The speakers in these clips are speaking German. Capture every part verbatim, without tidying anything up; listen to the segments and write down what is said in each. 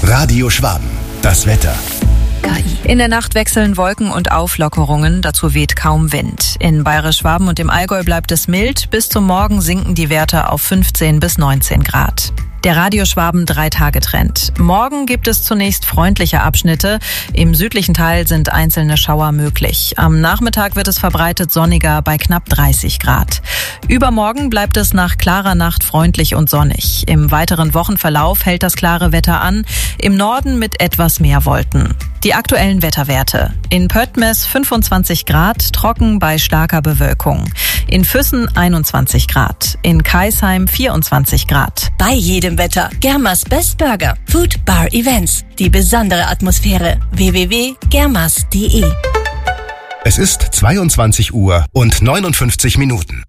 Radio Schwaben. Das Wetter. In der Nacht wechseln Wolken und Auflockerungen, dazu weht kaum Wind. In Bayerisch-Schwaben und im Allgäu bleibt es mild, bis zum Morgen sinken die Werte auf fünfzehn bis neunzehn Grad. Der Radio Schwaben Drei-Tage-Trend. Morgen gibt es zunächst freundliche Abschnitte. Im südlichen Teil sind einzelne Schauer möglich. Am Nachmittag wird es verbreitet sonniger bei knapp dreißig Grad. Übermorgen bleibt es nach klarer Nacht freundlich und sonnig. Im weiteren Wochenverlauf hält das klare Wetter an, im Norden mit etwas mehr Wolken. Die aktuellen Wetterwerte. In Pöttmes fünfundzwanzig Grad, trocken bei starker Bewölkung. In Füssen einundzwanzig Grad. In Kaisheim vierundzwanzig Grad. Bei jedem Wetter. Germas Best Burger. Food Bar Events. Die besondere Atmosphäre. w w w punkt germas punkt de. Es ist zweiundzwanzig Uhr und neunundfünfzig Minuten.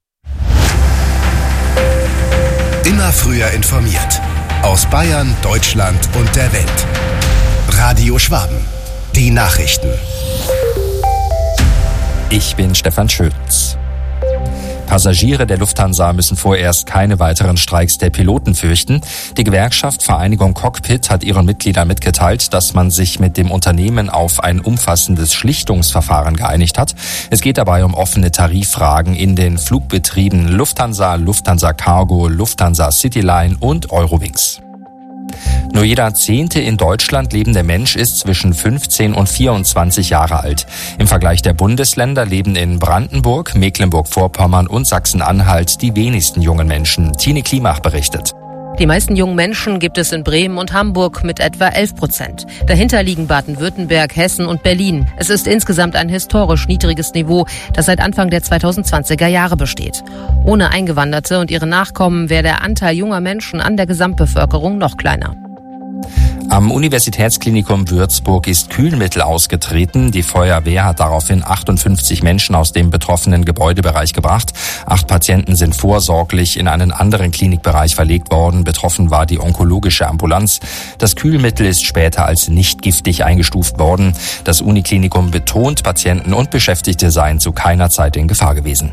Immer früher informiert. Aus Bayern, Deutschland und der Welt. Radio Schwaben. Die Nachrichten. Ich bin Stefan Schütz. Passagiere der Lufthansa müssen vorerst keine weiteren Streiks der Piloten fürchten. Die Gewerkschaft Vereinigung Cockpit hat ihren Mitgliedern mitgeteilt, dass man sich mit dem Unternehmen auf ein umfassendes Schlichtungsverfahren geeinigt hat. Es geht dabei um offene Tariffragen in den Flugbetrieben Lufthansa, Lufthansa Cargo, Lufthansa Cityline und Eurowings. Nur jeder zehnte in Deutschland lebende Mensch ist zwischen fünfzehn und vierundzwanzig Jahre alt. Im Vergleich der Bundesländer leben in Brandenburg, Mecklenburg-Vorpommern und Sachsen-Anhalt die wenigsten jungen Menschen. Tine Klimach berichtet. Die meisten jungen Menschen gibt es in Bremen und Hamburg mit etwa elf Prozent. Dahinter liegen Baden-Württemberg, Hessen und Berlin. Es ist insgesamt ein historisch niedriges Niveau, das seit Anfang der zweitausendzwanziger Jahre besteht. Ohne Eingewanderte und ihre Nachkommen wäre der Anteil junger Menschen an der Gesamtbevölkerung noch kleiner. Am Universitätsklinikum Würzburg ist Kühlmittel ausgetreten. Die Feuerwehr hat daraufhin achtundfünfzig Menschen aus dem betroffenen Gebäudebereich gebracht. Acht Patienten sind vorsorglich in einen anderen Klinikbereich verlegt worden. Betroffen war die onkologische Ambulanz. Das Kühlmittel ist später als nicht giftig eingestuft worden. Das Uniklinikum betont, Patienten und Beschäftigte seien zu keiner Zeit in Gefahr gewesen.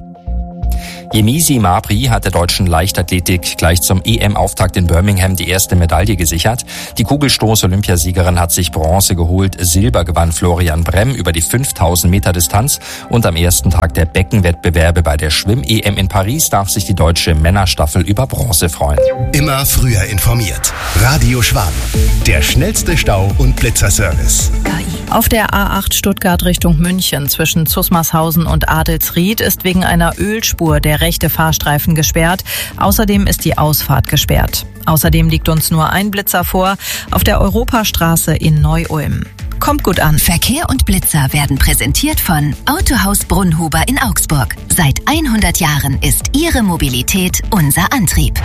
Yemisi Mabry hat der deutschen Leichtathletik gleich zum E M-Auftakt in Birmingham die erste Medaille gesichert. Die Kugelstoß-Olympiasiegerin hat sich Bronze geholt. Silber gewann Florian Bremm über die fünftausend Meter Distanz. Und am ersten Tag der Beckenwettbewerbe bei der Schwimm-E M in Paris darf sich die deutsche Männerstaffel über Bronze freuen. Immer früher informiert. Radio Schwaben. Der schnellste Stau- und Blitzerservice. Auf der A acht Stuttgart Richtung München zwischen Zusmarshausen und Adelsried ist wegen einer Ölspur der rechte Fahrstreifen gesperrt. Außerdem ist die Ausfahrt gesperrt. Außerdem liegt uns nur ein Blitzer vor auf der Europastraße in Neu-Ulm. Kommt gut an. Verkehr und Blitzer werden präsentiert von Autohaus Brunnhuber in Augsburg. Seit hundert Jahren ist Ihre Mobilität unser Antrieb.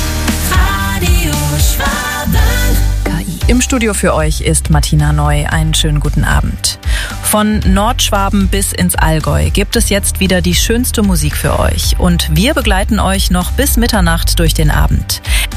Radio Schwaben. Im Studio für euch ist Martina Neu. Einen schönen guten Abend. Von Nordschwaben bis ins Allgäu gibt es jetzt wieder die schönste Musik für euch. Und wir begleiten euch noch bis Mitternacht durch den Abend.